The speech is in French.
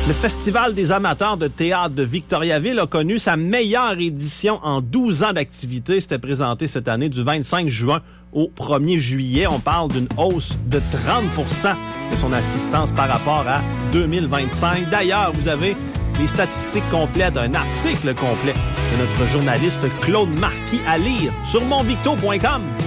Le Festival des amateurs de théâtre de Victoriaville a connu sa meilleure édition en 12 ans d'activité. C'était présenté cette année du 25 juin au 1er juillet. On parle d'une hausse de 30% de son assistance par rapport à 2025. D'ailleurs, vous avez les statistiques complètes, un article complet de notre journaliste Claude Marquis à lire sur monvicto.com.